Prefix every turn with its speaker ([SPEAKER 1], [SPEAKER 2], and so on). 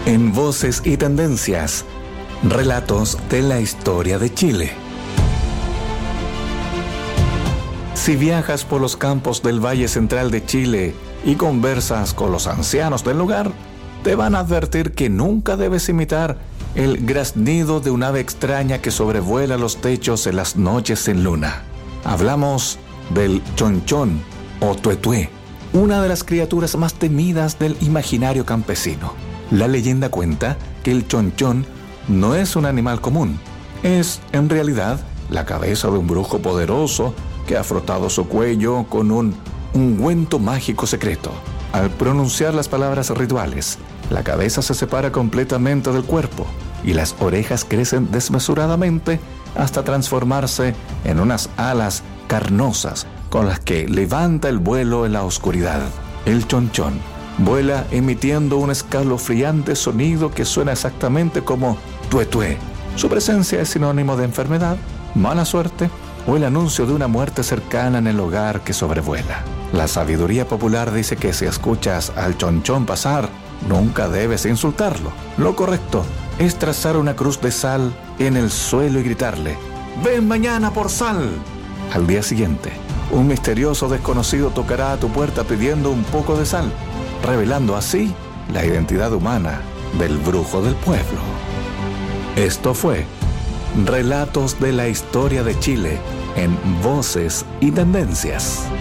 [SPEAKER 1] En Voces y Tendencias, relatos de la historia de Chile. Si viajas por los campos del Valle Central de Chile y conversas con los ancianos del lugar, te van a advertir que nunca debes imitar el graznido de un ave extraña que sobrevuela los techos en las noches sin luna. Hablamos del chonchón o tuetué, una de las criaturas más temidas del imaginario campesino. La leyenda cuenta que el chonchón no es un animal común. Es, en realidad, la cabeza de un brujo poderoso que ha frotado su cuello con un ungüento mágico secreto. Al pronunciar las palabras rituales, la cabeza se separa completamente del cuerpo y las orejas crecen desmesuradamente hasta transformarse en unas alas carnosas con las que levanta el vuelo en la oscuridad. El chonchón vuela emitiendo un escalofriante sonido que suena exactamente como tuetué. Su presencia es sinónimo de enfermedad, mala suerte o el anuncio de una muerte cercana en el hogar que sobrevuela. La sabiduría popular dice que si escuchas al chonchón pasar, nunca debes insultarlo. Lo correcto es trazar una cruz de sal en el suelo y gritarle: «¡Ven mañana por sal!». Al día siguiente, un misterioso desconocido tocará a tu puerta pidiendo un poco de sal, revelando así la identidad humana del brujo del pueblo. Esto fue Relatos de la Historia de Chile en Voces y Tendencias.